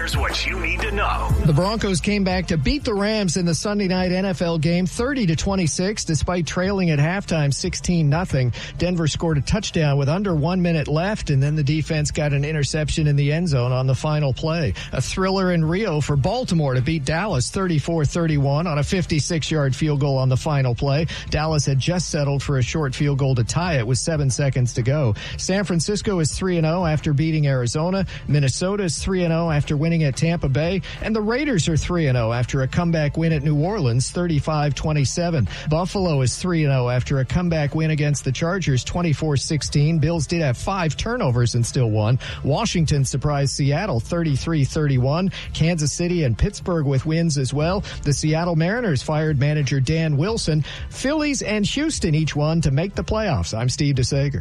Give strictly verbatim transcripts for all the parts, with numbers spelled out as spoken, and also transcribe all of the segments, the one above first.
Here's what you need to know. The Broncos came back to beat the Rams in the Sunday night N F L game thirty to twenty-six, despite trailing at halftime sixteen nothing. Denver scored a touchdown with under one minute left, and then the defense got an interception in the end zone on the final play. A thriller in Rio for Baltimore to beat Dallas thirty-four thirty-one on a fifty-six-yard field goal on the final play. Dallas had just settled for a short field goal to tie it with seven seconds to go. San Francisco is three and oh after beating Arizona. Minnesota is three and oh after winning at Tampa Bay. And the Raiders are three and oh after a comeback win at New Orleans, thirty-five twenty-seven. Buffalo is three and oh after a comeback win against the Chargers, twenty-four sixteen. Bills did have five turnovers and still won. Washington surprised Seattle, thirty-three thirty-one. Kansas City and Pittsburgh with wins as well. The Seattle Mariners fired manager Dan Wilson. Phillies and Houston each won to make the playoffs. I'm Steve DeSager.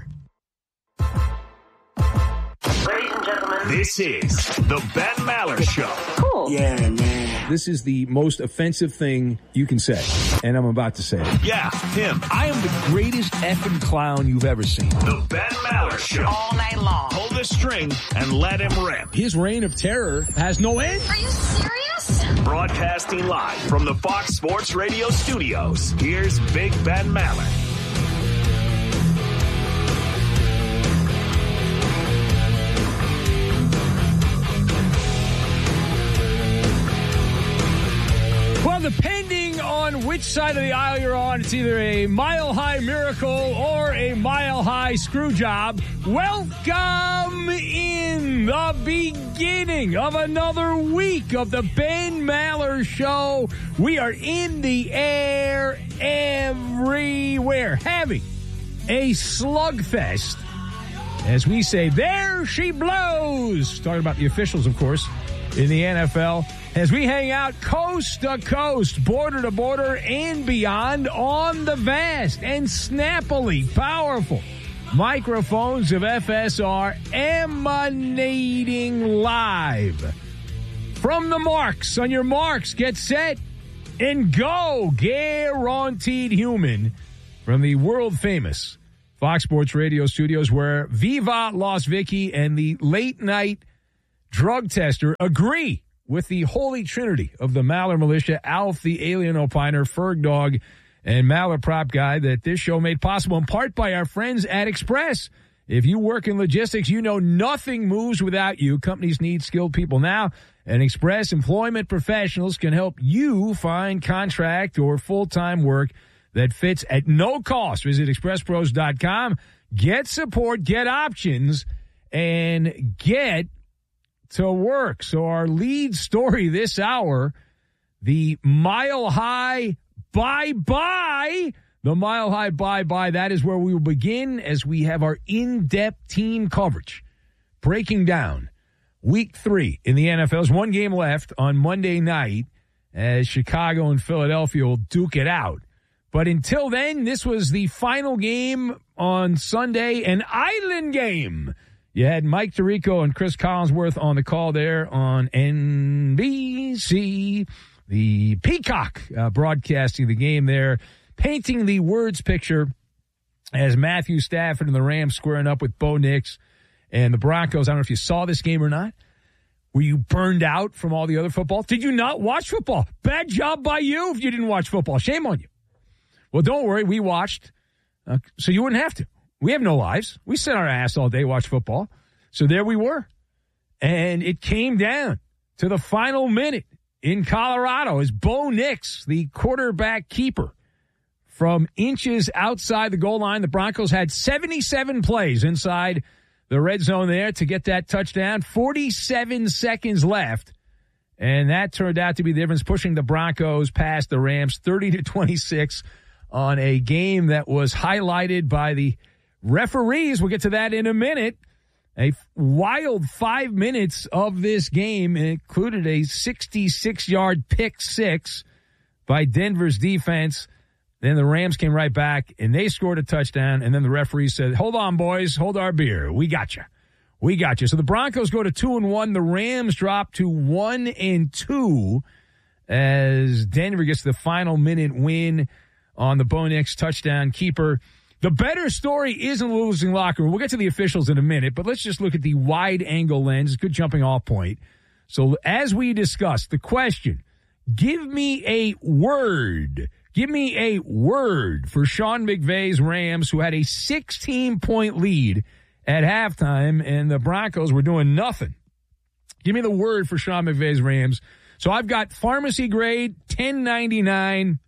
Ladies and gentlemen, this is the Ben Maller Show. Cool. Yeah, man. This is the most offensive thing you can say, and I'm about to say it. Yeah, him. I am the greatest effing clown you've ever seen. The Ben Maller Show. All night long. Pull the string and let him rip. His reign of terror has no end. Are you serious? Broadcasting live from the Fox Sports Radio studios, here's Big Ben Maller. Well, depending on which side of the aisle you're on, it's either a mile-high miracle or a mile-high screw job. Welcome in the beginning of another week of the Ben Maller Show. We are in the air everywhere, having a slugfest. As we say, there she blows. Talking about the officials, of course, in the N F L. As we hang out coast to coast, border to border, and beyond on the vast and snappily powerful microphones of F S R, emanating live from the marks. On your marks, get set, and go. Guaranteed human from the world-famous Fox Sports Radio studios, where Viva Las Vicky and the late-night drug tester agree with the holy trinity of the Maller Militia, Alf the Alien Opiner, Ferg Dog, and Maller Prop Guy, that this show made possible in part by our friends at Express. If you work in logistics, you know nothing moves without you. Companies need skilled people now, and Express Employment Professionals can help you find contract or full-time work that fits at no cost. Visit express pros dot com, get support, get options, and get to work. So our lead story this hour, the Mile High Bye-Bye. The Mile High Bye-Bye, that is where we will begin as we have our in-depth team coverage. Breaking down week three in the N F L. There's one game left on Monday night as Chicago and Philadelphia will duke it out. But until then, this was the final game on Sunday, an island game. You had Mike Tirico and Chris Collinsworth on the call there on N B C. The Peacock uh, broadcasting the game there, painting the words picture as Matthew Stafford and the Rams squaring up with Bo Nix and the Broncos. I don't know if you saw this game or not. Were you burned out from all the other football? Did you not watch football? Bad job by you if you didn't watch football. Shame on you. Well, don't worry. We watched, uh, so you wouldn't have to. We have no lives. We sit our ass all day, watch football. So there we were. And it came down to the final minute in Colorado as Bo Nix, the quarterback keeper, from inches outside the goal line. The Broncos had seventy-seven plays inside the red zone there to get that touchdown. forty-seven seconds left. And that turned out to be the difference, pushing the Broncos past the Rams thirty to twenty-six on a game that was highlighted by the referees. We'll get to that in a minute. A wild five minutes of this game included a sixty-six-yard pick six by Denver's defense. Then the Rams came right back, and they scored a touchdown, and then the referee said, hold on, boys, hold our beer. We got you. We got you. So the Broncos go to two and one. The Rams drop to one and two as Denver gets the final minute win on the Bo Nix touchdown keeper. The better story isn't losing locker room. We'll get to the officials in a minute, but let's just look at the wide-angle lens. Good jumping-off point. So as we discussed, the question, give me a word. Give me a word for Sean McVay's Rams, who had a sixteen-point lead at halftime, and the Broncos were doing nothing. Give me the word for Sean McVay's Rams. So I've got pharmacy grade, ten ninety-nine,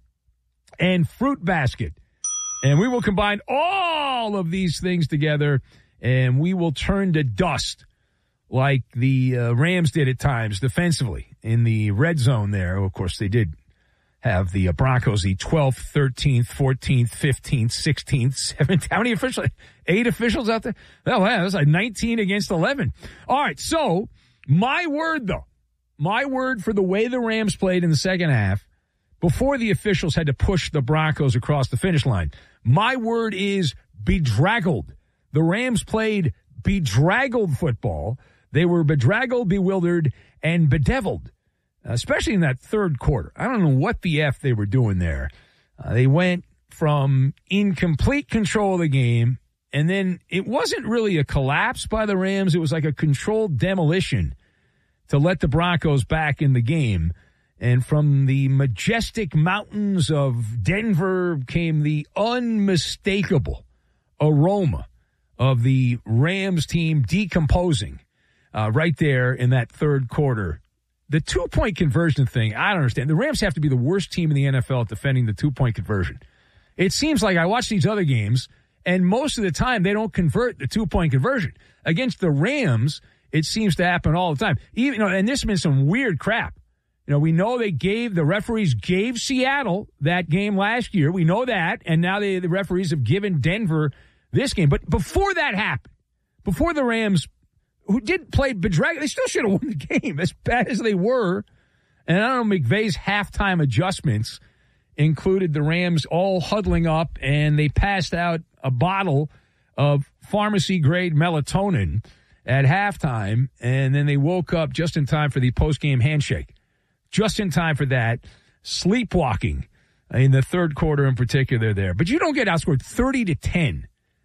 and fruit basket. And we will combine all of these things together, and we will turn to dust like the uh, Rams did at times defensively in the red zone there. Of course, they did have the uh, Broncos, the twelfth, thirteenth, fourteenth, fifteenth, sixteenth, seventeenth. How many officials? Eight officials out there? Oh, wow, that's like nineteen against eleven. All right, so my word, though, my word for the way the Rams played in the second half before the officials had to push the Broncos across the finish line, my word is bedraggled. The Rams played bedraggled football. They were bedraggled, bewildered, and bedeviled, especially in that third quarter. I don't know what the F they were doing there. Uh, they went from incomplete control of the game, and then it wasn't really a collapse by the Rams. It was like a controlled demolition to let the Broncos back in the game. And from the majestic mountains of Denver came the unmistakable aroma of the Rams team decomposing uh, right there in that third quarter. The two-point conversion thing, I don't understand. The Rams have to be the worst team in the N F L at defending the two-point conversion. It seems like I watch these other games, and most of the time they don't convert the two-point conversion. Against the Rams, it seems to happen all the time. Even, you know, and this has been some weird crap. You know, we know they gave, the referees gave Seattle that game last year. We know that, and now they, the referees have given Denver this game. But before that happened, before the Rams, who did play bedraggled, they still should have won the game, as bad as they were. And I don't know, McVay's halftime adjustments included the Rams all huddling up, and they passed out a bottle of pharmacy-grade melatonin at halftime, and then they woke up just in time for the post-game handshake. Just in time for that, sleepwalking in the third quarter in particular there. But you don't get outscored thirty to ten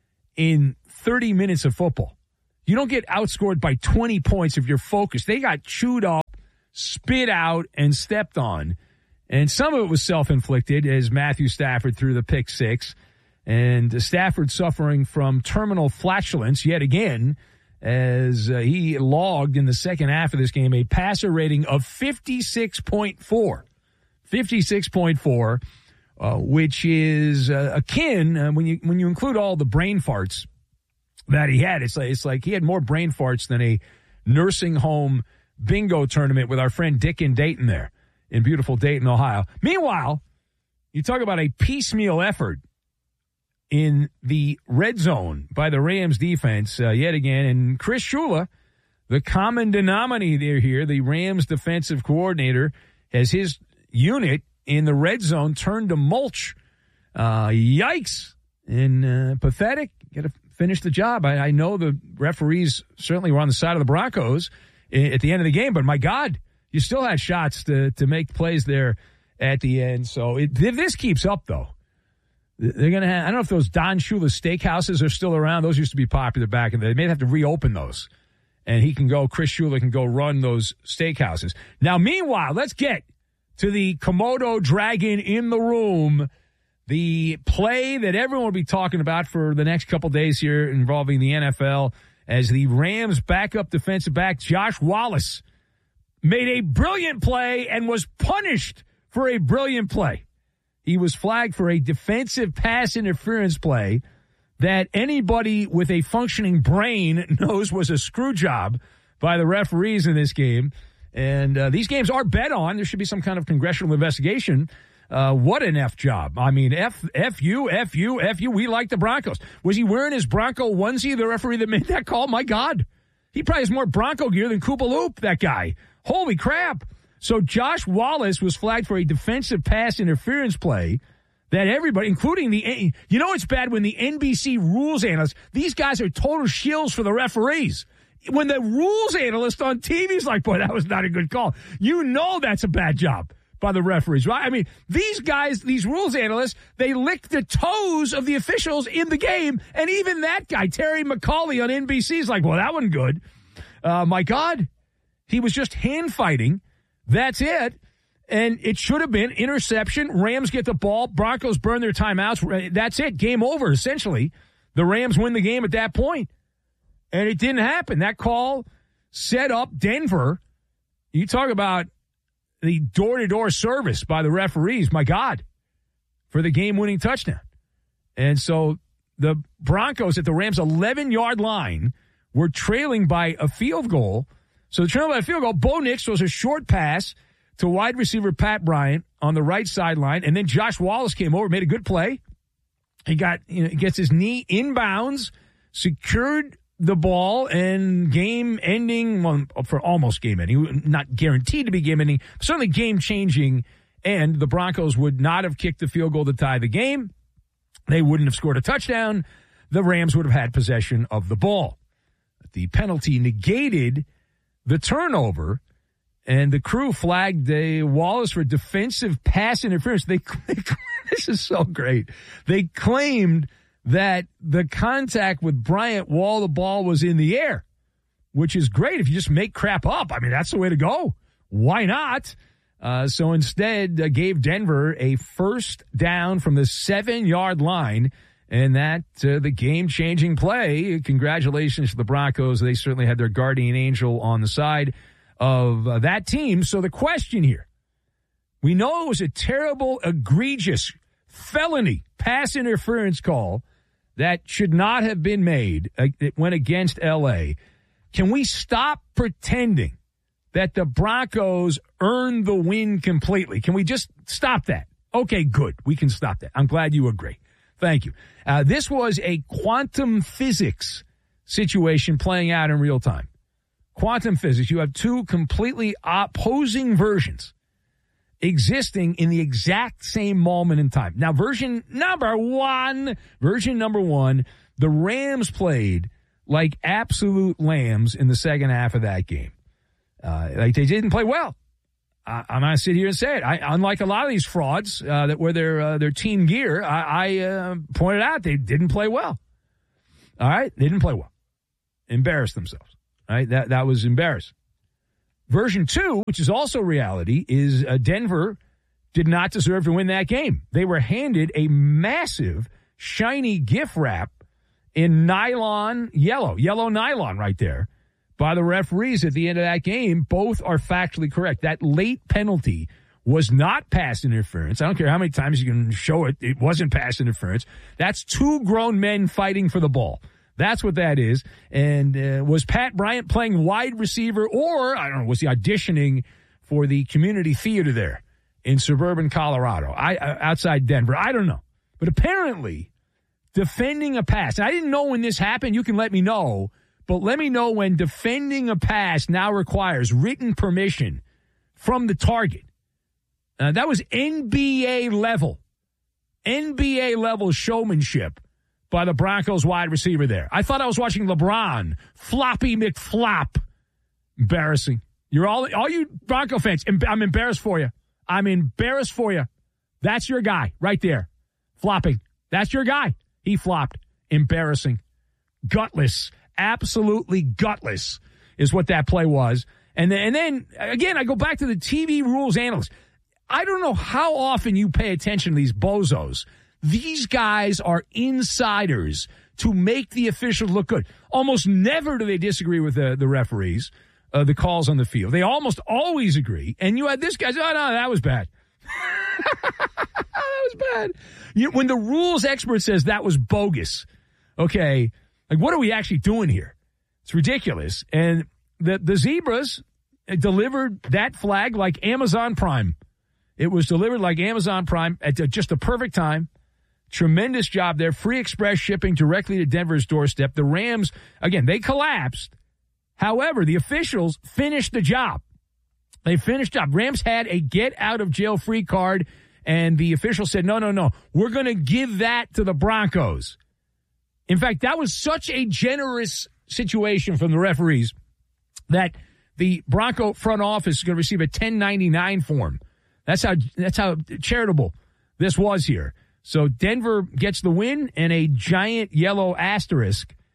in thirty minutes of football. You don't get outscored by twenty points if you're focused. They got chewed up, spit out, and stepped on. And some of it was self-inflicted as Matthew Stafford threw the pick six. And Stafford suffering from terminal flatulence yet again, as uh, he logged in the second half of this game a passer rating of fifty-six point four. fifty-six point four, uh, which is uh, akin, uh, when you when you include all the brain farts that he had, it's like, it's like he had more brain farts than a nursing home bingo tournament with our friend Dick in Dayton there, in beautiful Dayton, Ohio. Meanwhile, you talk about a piecemeal effort in the red zone by the Rams defense uh, yet again. And Chris Shula, the common denominator here, the Rams defensive coordinator, has his unit in the red zone turned to mulch. Uh, yikes. And uh, pathetic. Got to finish the job. I, I know the referees certainly were on the side of the Broncos at the end of the game, but my God, you still had shots to, to make plays there at the end. So it, if this keeps up, though, they're going to have, I don't know if those Don Shula steakhouses are still around. Those used to be popular back in the day. They may have to reopen those. And he can go, Chris Shula can go run those steakhouses. Now, meanwhile, let's get to the Komodo Dragon in the room. The play that everyone will be talking about for the next couple days here involving the N F L as the Rams backup defensive back Josh Wallace made a brilliant play and was punished for a brilliant play. He was flagged for a defensive pass interference play that anybody with a functioning brain knows was a screw job by the referees in this game. And uh, these games are bet on. There should be some kind of congressional investigation. Uh, what an F job. I mean, F, F you, F you, F you. We like the Broncos. Was he wearing his Bronco onesie, the referee that made that call? My God. He probably has more Bronco gear than Koopa Loop, that guy. Holy crap. So Josh Wallace was flagged for a defensive pass interference play that everybody, including the, you know it's bad when the N B C rules analysts, these guys are total shills for the referees. When the rules analyst on T V is like, boy, that was not a good call. You know that's a bad job by the referees, right? I mean, these guys, these rules analysts, they lick the toes of the officials in the game, and even that guy, Terry McCauley on N B C, is like, well, that wasn't good. Uh, my God. He was just hand fighting. That's it. And it should have been interception. Rams get the ball. Broncos burn their timeouts. That's it. Game over, essentially. The Rams win the game at that point. And it didn't happen. That call set up Denver. You talk about the door-to-door service by the referees. My God. For the game-winning touchdown. And so the Broncos at the Rams' eleven-yard line were trailing by a field goal. So the trailing by a field goal, Bo Nix throws a short pass to wide receiver Pat Bryant on the right sideline, and then Josh Wallace came over, made a good play. He got, you know, he gets his knee inbounds, secured the ball, and game-ending, well, for almost game-ending, not guaranteed to be game-ending, certainly game-changing, and the Broncos would not have kicked the field goal to tie the game. They wouldn't have scored a touchdown. The Rams would have had possession of the ball. The penalty negated the turnover, and the crew flagged a Wallace for defensive pass interference. They, they this is so great. They claimed that the contact with Bryant while the ball was in the air, which is great if you just make crap up. I mean, that's the way to go. Why not? Uh, so instead, uh, gave Denver a first down from the seven-yard line, and that uh, the game-changing play. Congratulations to the Broncos. They certainly had their guardian angel on the side of uh, that team. So the question here, we know it was a terrible, egregious, felony pass interference call that should not have been made. Uh, it went against L A. Can we stop pretending that the Broncos earned the win completely? Can we just stop that? Okay, good. We can stop that. I'm glad you agree. Thank you. Uh, this was a quantum physics situation playing out in real time. Quantum physics, you have two completely opposing versions existing in the exact same moment in time. Now, version number one, version number one, the Rams played like absolute lambs in the second half of that game. Uh, like they didn't play well. I, I'm going to sit here and say it. I, unlike a lot of these frauds uh, that wear their uh, their team gear, I, I uh, pointed out they didn't play well. All right, they didn't play well. Embarrassed themselves. All right, that that was embarrassing. Version two, which is also reality, is uh, Denver did not deserve to win that game. They were handed a massive, shiny gift wrap in nylon yellow, yellow nylon right there, by the referees at the end of that game. Both are factually correct. That late penalty was not pass interference. I don't care how many times you can show it. It wasn't pass interference. That's two grown men fighting for the ball. That's what that is. And uh, was Pat Bryant playing wide receiver, or, I don't know, was he auditioning for the community theater there in suburban Colorado, I, uh, outside Denver? I don't know. But apparently, defending a pass, and I didn't know when this happened. You can let me know. But let me know when defending a pass now requires written permission from the target. Uh, that was N B A level. N B A level showmanship by the Broncos wide receiver there. I thought I was watching LeBron. Floppy McFlop. Embarrassing. You're all, all you Bronco fans, I'm embarrassed for you. I'm embarrassed for you. That's your guy right there. Flopping. That's your guy. He flopped. Embarrassing. Gutless. Absolutely gutless is what that play was. And then, and then, again, I go back to the T V rules analyst. I don't know how often you pay attention to these bozos. These guys are insiders to make the officials look good. Almost never do they disagree with the, the referees, uh, the calls on the field. They almost always agree. And you had this guy say, oh, no, that was bad. That was bad. You, when the rules expert says that was bogus, okay, like, what are we actually doing here? It's ridiculous. And the, the Zebras delivered that flag like Amazon Prime. It was delivered like Amazon Prime at just the perfect time. Tremendous job there. Free express shipping directly to Denver's doorstep. The Rams, again, they collapsed. However, the officials finished the job. They finished the job. Rams had a get-out-of-jail-free card, and the official said, no, no, no, we're going to give that to the Broncos. In fact, that was such a generous situation from the referees that the Bronco front office is going to receive a ten ninety-nine form. That's how that's how charitable this was here. So Denver gets the win and a giant yellow asterisk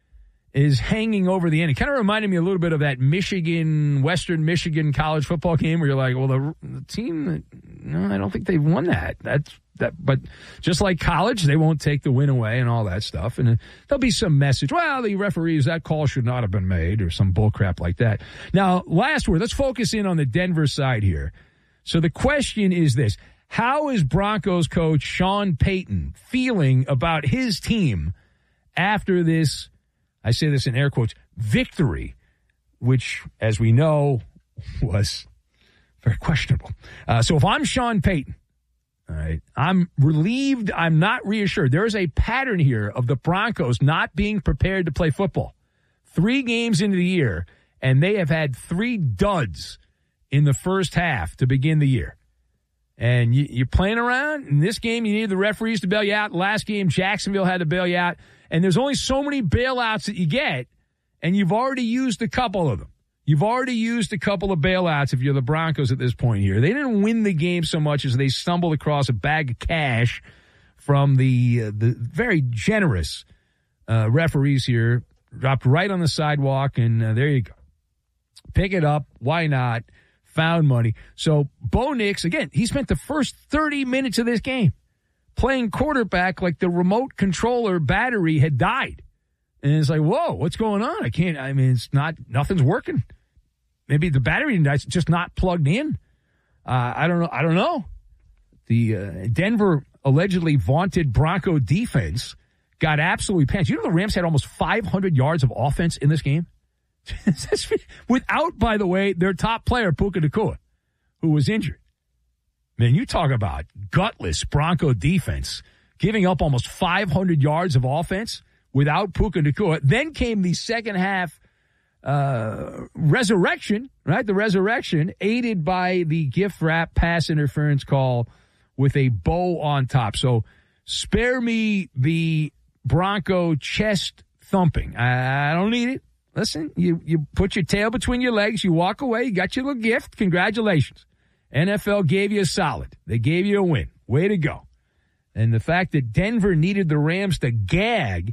is hanging over the end. It kind of reminded me a little bit of that Michigan, Western Michigan college football game where you're like, well, the, the team, no, I don't think they've won that. That's that. But just like college, they won't take the win away and all that stuff. And there'll be some message. Well, the referees, that call should not have been made or some bull crap like that. Now, last word, let's focus in on the Denver side here. So the question is this. How is Broncos coach Sean Payton feeling about his team after this, I say this in air quotes, victory, which, as we know, was very questionable. Uh, so if I'm Sean Payton, all right, I'm relieved, I'm not reassured. There is a pattern here of the Broncos not being prepared to play football. Three games into the year, and they have had three duds in the first half to begin the year. And you, you're playing around. In this game, you needed the referees to bail you out. Last game, Jacksonville had to bail you out. And there's only so many bailouts that you get, and you've already used a couple of them. You've already used a couple of bailouts if you're the Broncos at this point here. They didn't win the game so much as they stumbled across a bag of cash from the uh, the very generous uh, referees here. Dropped right on the sidewalk, and uh, there you go. Pick it up. Why not? Found money. So Bo Nix, again, he spent the first thirty minutes of this game playing quarterback like the remote controller battery had died. And it's like, whoa, what's going on? I can't, I mean, it's not, nothing's working. Maybe the battery didn't die, it's just not plugged in. Uh, I don't know. I don't know. The uh, Denver allegedly vaunted Bronco defense got absolutely pants. You know the Rams had almost five hundred yards of offense in this game? Without, by the way, their top player, Puka Nacua, who was injured. Man, you talk about gutless Bronco defense, giving up almost five hundred yards of offense without Puka Nacua. Then came the second half uh, resurrection, right? The resurrection, aided by the gift wrap pass interference call with a bow on top. So spare me the Bronco chest thumping. I, I don't need it. Listen, you, you put your tail between your legs, you walk away, you got your little gift. Congratulations. N F L gave you a solid. They gave you a win. Way to go. And the fact that Denver needed the Rams to gag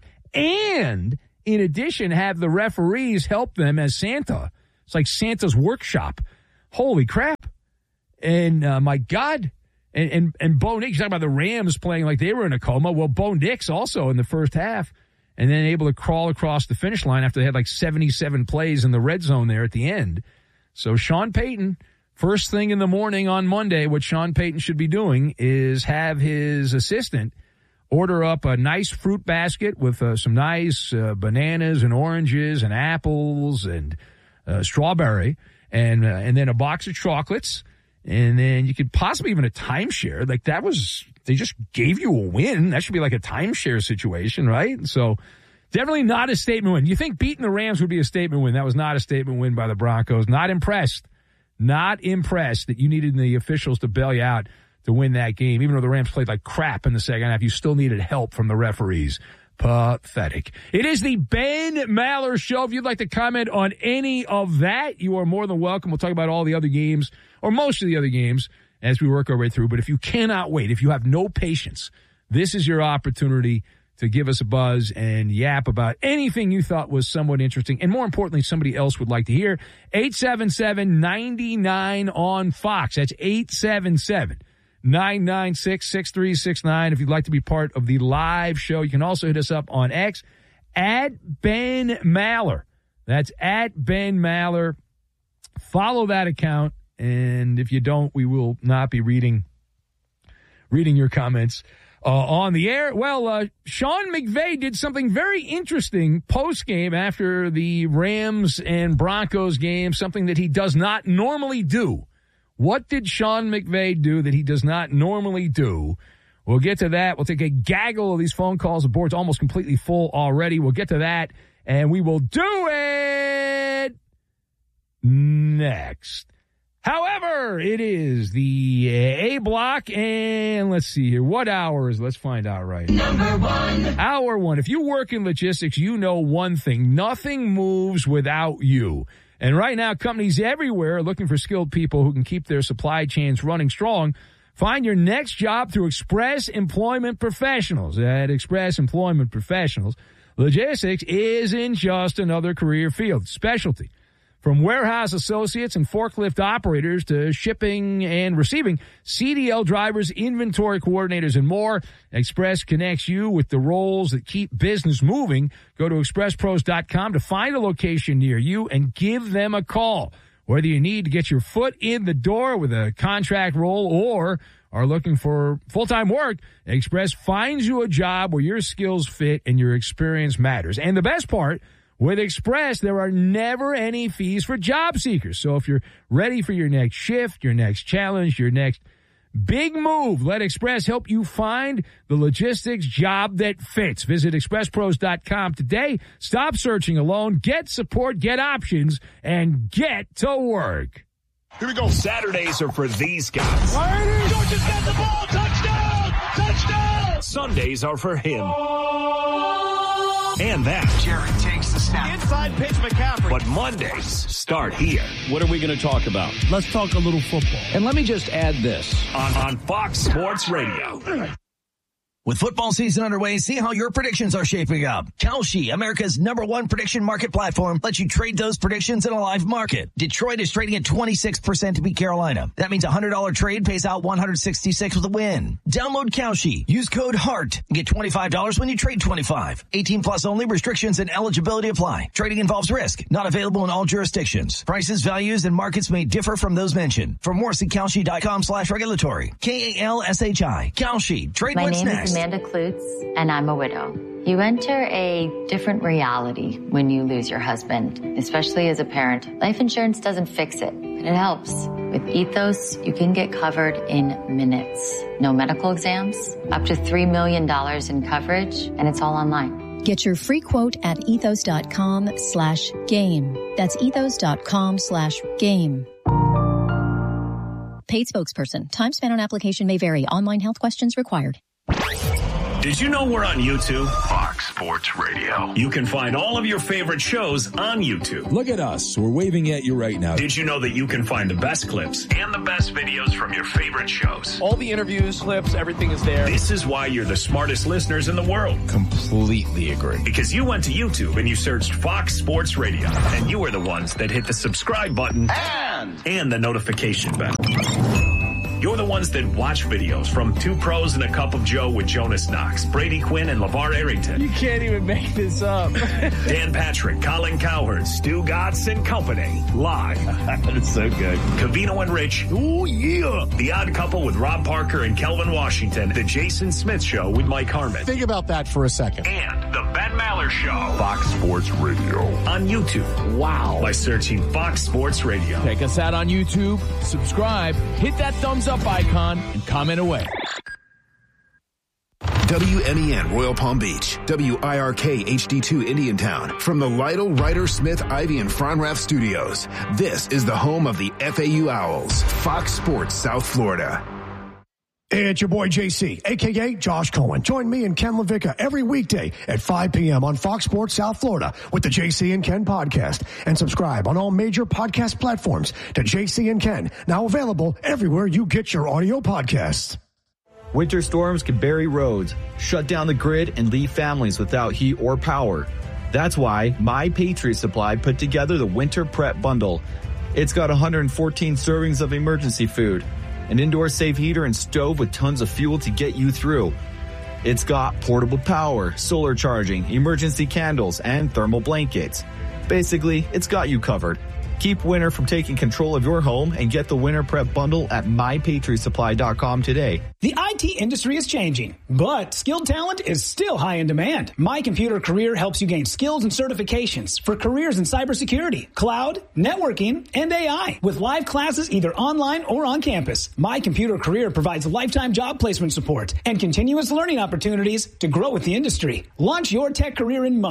and, in addition, have the referees help them as Santa. It's like Santa's workshop. Holy crap. And, uh, my God. And, and, and Bo Nix, you talk about the Rams playing like they were in a coma. Well, Bo Nix also in the first half. And then able to crawl across the finish line after they had like seventy-seven plays in the red zone there at the end. So Sean Payton, first thing in the morning on Monday, what Sean Payton should be doing is have his assistant order up a nice fruit basket with uh, some nice uh, bananas and oranges and apples and uh, strawberry and uh, and then a box of chocolates. And then you could possibly even a timeshare. Like that was, they just gave you a win. That should be like a timeshare situation, right? So definitely not a statement win. You think beating the Rams would be a statement win. That was not a statement win by the Broncos. Not impressed. Not impressed that you needed the officials to bail you out to win that game. Even though the Rams played like crap in the second half, you still needed help from the referees. Pathetic. It is the Ben Maller Show. If you'd like to comment on any of that, you are more than welcome. We'll talk about all the other games, or most of the other games, as we work our way through. But if you cannot wait, if you have no patience, this is your opportunity to give us a buzz and yap about anything you thought was somewhat interesting, and more importantly, somebody else would like to hear. eight seven seven, nine nine on Fox. That's eight seven seven, nine nine six, six three six nine. If you'd like to be part of the live show, you can also hit us up on X at Ben Maller. That's at Ben Maller. Follow that account, and if you don't, we will not be reading reading your comments uh, on the air. Well, uh, Sean McVay did something very interesting post-game after the Rams and Broncos game, something that he does not normally do. What did Sean McVay do that he does not normally do? We'll get to that. We'll take a gaggle of these phone calls. The board's almost completely full already. We'll get to that, and we will do it next. However, it is the A block, and let's see here. What hours? Let's find out right now. Number one. Hour one. If you work in logistics, you know one thing. Nothing moves without you. And right now, companies everywhere are looking for skilled people who can keep their supply chains running strong. Find your next job through Express Employment Professionals. At Express Employment Professionals, Logistics isn't just another career field, specialty. From warehouse associates and forklift operators to shipping and receiving, C D L drivers, inventory coordinators, and more, Express connects you with the roles that keep business moving. Go to express pros dot com to find a location near you and give them a call. Whether you need to get your foot in the door with a contract role or are looking for full-time work, Express finds you a job where your skills fit and your experience matters. And the best part, with Express, there are never any fees for job seekers. So if you're ready for your next shift, your next challenge, your next big move, let Express help you find the logistics job that fits. Visit express pros dot com today. Stop searching alone. Get support, get options, and get to work. Here we go. Saturdays are for these guys. Georgia's got the ball. Touchdown! Touchdown! Sundays are for him. And that. Jared takes the snap. Inside pitch, McCaffrey. But Mondays start here. What are we going to talk about? Let's talk a little football. And let me just add this. On, on Fox Sports Radio. With football season underway, see how your predictions are shaping up. Kalshi, America's number one prediction market platform, lets you trade those predictions in a live market. Detroit is trading at twenty-six percent to beat Carolina. That means a one hundred dollars trade pays out one hundred sixty-six with a win. Download Kalshi. Use code HEART and get twenty-five dollars when you trade twenty-five. eighteen plus only. Restrictions and eligibility apply. Trading involves risk. Not available in all jurisdictions. Prices, values, and markets may differ from those mentioned. For more, see Kalshi dot com slash regulatory. K A L S H I. Kalshi. Trade My what's name next. is Amanda Klutz, and I'm a widow. You enter a different reality when you lose your husband, especially as a parent. Life insurance doesn't fix it, but it helps. With Ethos, you can get covered in minutes. No medical exams, up to three million dollars in coverage, and it's all online. Get your free quote at ethos dot com slash game. That's ethos dot com slash game. Paid spokesperson. Time spent on application may vary. Online health questions required. Did you know we're on YouTube? Fox Sports Radio. You can find all of your favorite shows on YouTube. Look at us. We're waving at you right now. Did you know that you can find the best clips and the best videos from your favorite shows? All the interviews, clips, everything is there. This is why you're the smartest listeners in the world. Completely agree. Because you went to YouTube and you searched Fox Sports Radio, and you were the ones that hit the subscribe button And, and the notification bell. You're the ones that watch videos from Two Pros and a Cup of Joe with Jonas Knox, Brady Quinn, and LeVar Arrington. You can't even make this up. Dan Patrick, Colin Cowherd, Stu Gatz and Company. Live. That's so good. Covino and Rich. oh, yeah. The Odd Couple with Rob Parker and Kelvin Washington. The Jason Smith Show with Mike Harmon. Think about that for a second. And The Ben Maller Show. Fox Sports Radio. On YouTube. Wow. By searching Fox Sports Radio. Check us out on YouTube. Subscribe. Hit that thumbs up icon and comment away. W N E N Royal Palm Beach, W I R K H D two Indiantown. From the Lytle, Ryder, Smith, Ivy, and Fronrath Studios, this is the home of the F A U Owls, Fox Sports South Florida. Hey, it's your boy J C, a k a. Josh Cohen. Join me and Ken LaVicka every weekday at five p.m. on Fox Sports South Florida with the J C and Ken podcast. And subscribe on all major podcast platforms to J C and Ken, now available everywhere you get your audio podcasts. Winter storms can bury roads, shut down the grid, and leave families without heat or power. That's why My Patriot Supply put together the Winter Prep Bundle. It's got one hundred fourteen servings of emergency food, an indoor safe heater and stove with tons of fuel to get you through. It's got portable power, solar charging, emergency candles, and thermal blankets. Basically, it's got you covered. Keep winter from taking control of your home and get the Winter Prep Bundle at my patriot supply dot com today. The I T industry is changing, but skilled talent is still high in demand. My Computer Career helps you gain skills and certifications for careers in cybersecurity, cloud, networking, and A I. With live classes either online or on campus, My Computer Career provides lifetime job placement support and continuous learning opportunities to grow with the industry. Launch your tech career in months.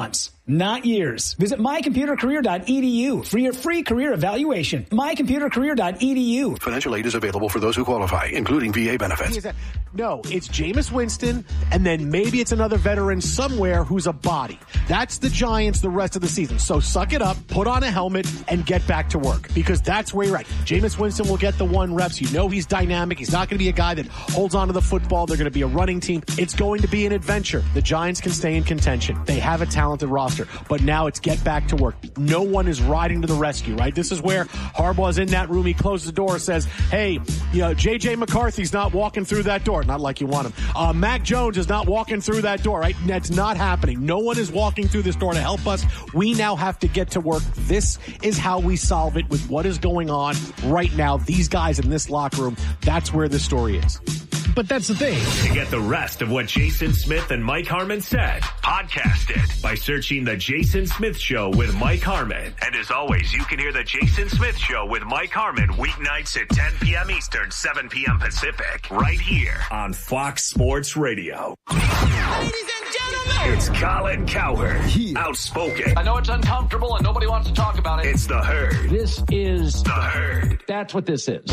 not years. Visit my computer career dot e d u for your free career evaluation. my computer career dot e d u. Financial aid is available for those who qualify, including V A benefits. No, it's Jameis Winston, and then maybe it's another veteran somewhere who's a body. That's the Giants the rest of the season. So suck it up, put on a helmet, and get back to work, because that's where you're at. Jameis Winston will get the one reps. You know he's dynamic. He's not going to be a guy that holds on to the football. They're going to be a running team. It's going to be an adventure. The Giants can stay in contention. They have a talented roster, but now it's get back to work. No one is riding to the rescue, right? This is where Harbaugh's in that room. He closes the door, says, hey, you know, J J McCarthy's not walking through that door. Not like you want him. Uh, Mac Jones is not walking through that door, right? That's not happening. No one is walking through this door to help us. We now have to get to work. This is how we solve it with what is going on right now. These guys in this locker room, that's where the story is. But that's the thing. To get the rest of what Jason Smith and Mike Harmon said, podcast it by searching The Jason Smith Show with Mike Harmon. And as always, you can hear The Jason Smith Show with Mike Harmon weeknights at ten p.m. Eastern, seven p.m. Pacific, right here on Fox Sports Radio. Ladies and gentlemen, it's Colin Cowherd, outspoken. I know it's uncomfortable and nobody wants to talk about it. It's The Herd. This is The Herd. That's what this is.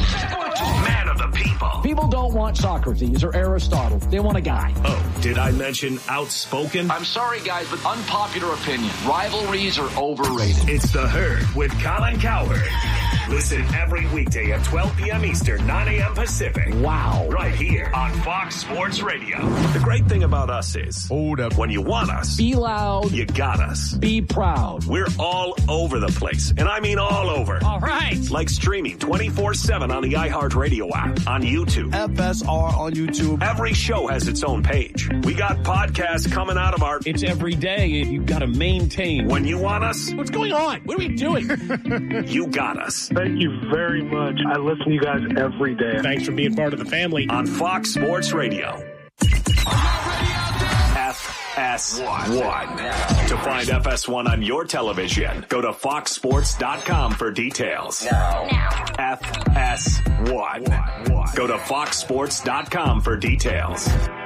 Man of the people. People don't want Socrates or Aristotle. They want a guy. Oh, did I mention outspoken? I'm sorry, guys, but unpopular opinion. Rivalries are overrated. It's The Herd with Colin Cowherd. Listen every weekday at twelve p.m. Eastern, nine a.m. Pacific. Wow. Right here on Fox Sports Radio. The great thing about us is, hold up, when you want us, be loud, you got us. Be proud. We're all over the place, and I mean all over. All right. Like streaming twenty-four seven on the iHeartRadio app, on YouTube. F S R on YouTube. Every show has its own page. We got podcasts coming out of our... It's every day. You've got to maintain. When you want us... What's going on? What are we doing? You got us. Thank you very much. I listen to you guys every day. Thanks for being part of the family. On Fox Sports Radio. F S one. To find F S one on your television, go to fox sports dot com for details. Now. F S one. Go to fox sports dot com for details.